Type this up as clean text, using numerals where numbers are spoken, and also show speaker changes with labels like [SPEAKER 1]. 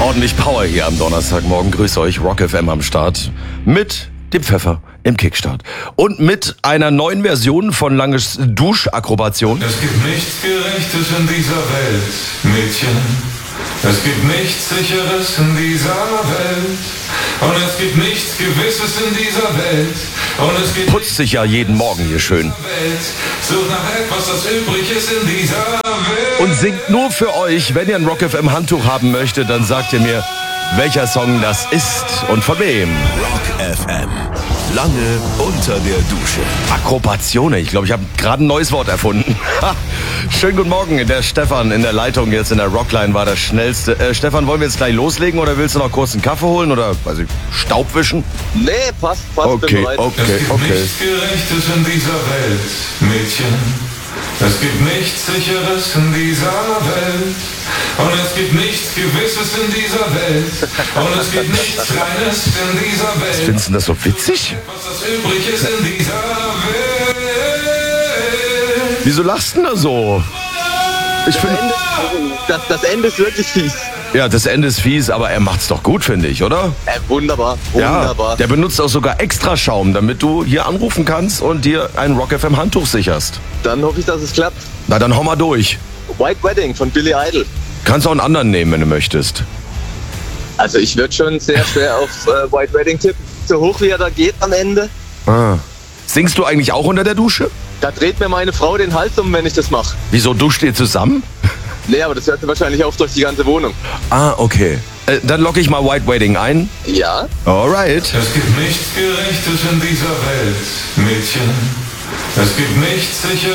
[SPEAKER 1] Ordentlich Power hier am Donnerstagmorgen. Grüße euch, Rock FM am Start. Mit dem Pfeffer im Kickstart. Und mit einer neuen Version von Langes Duschakkrobation.
[SPEAKER 2] Es gibt nichts Gerechtes in dieser Welt, Mädchen. Es gibt nichts Sicheres in dieser Welt. Und es gibt nichts Gewisses in dieser Welt. Und es gibt
[SPEAKER 1] Putzt sich ja jeden Morgen hier schön.
[SPEAKER 2] Such nach etwas, das übrig ist in dieser Welt.
[SPEAKER 1] Und singt nur für euch. Wenn ihr ein Rock FM Handtuch haben möchtet, dann sagt ihr mir, welcher Song das ist und von wem.
[SPEAKER 3] Rock FM. Lange unter der Dusche.
[SPEAKER 1] Akkrobation, ich glaube, ich habe gerade ein neues Wort erfunden. Schönen guten Morgen, der Stefan in der Leitung, jetzt in der Rockline war der schnellste. Stefan, wollen wir jetzt gleich loslegen oder willst du noch kurz einen Kaffee holen oder, weiß ich, Staub wischen?
[SPEAKER 4] Nee, passt,
[SPEAKER 1] Okay,
[SPEAKER 4] bin bereit.
[SPEAKER 1] okay,
[SPEAKER 2] Es gibt
[SPEAKER 1] okay.
[SPEAKER 2] nichts Gerechtes in dieser Welt, Mädchen. Es gibt nichts Sicheres in dieser Welt. Und es gibt nichts Gewisses in dieser Welt. Und es gibt nichts Reines in dieser Welt.
[SPEAKER 1] Findest du das so witzig?
[SPEAKER 2] Was das übrig ist in dieser Welt.
[SPEAKER 1] Wieso lachst du denn da so? Ich finde,
[SPEAKER 4] Das Ende ist wirklich fies.
[SPEAKER 1] ja, das Ende ist fies, aber er macht's doch gut, finde ich, oder?
[SPEAKER 4] Wunderbar,
[SPEAKER 1] Ja,
[SPEAKER 4] wunderbar.
[SPEAKER 1] der benutzt auch sogar extra Schaum, damit du hier anrufen kannst und dir ein Rock FM Handtuch sicherst.
[SPEAKER 4] Dann hoffe ich, dass es klappt.
[SPEAKER 1] Na, dann hau mal durch.
[SPEAKER 4] White Wedding von Billy Idol.
[SPEAKER 1] Kannst auch einen anderen nehmen, wenn du möchtest.
[SPEAKER 4] Also ich würde schon sehr schwer auf White Wedding tippen. So hoch wie er da geht am Ende.
[SPEAKER 1] Ah. Singst du eigentlich auch unter der Dusche?
[SPEAKER 4] Da dreht mir meine Frau den Hals um, wenn ich das mache.
[SPEAKER 1] Wieso duscht ihr zusammen?
[SPEAKER 4] Nee, aber das hört sie wahrscheinlich auf durch die ganze Wohnung.
[SPEAKER 1] Ah, okay. Dann logge ich mal White Wedding ein.
[SPEAKER 4] Ja?
[SPEAKER 1] Alright.
[SPEAKER 2] Es gibt nichts Gerechtes in dieser Welt, Mädchen. Es gibt nichts Sicheres.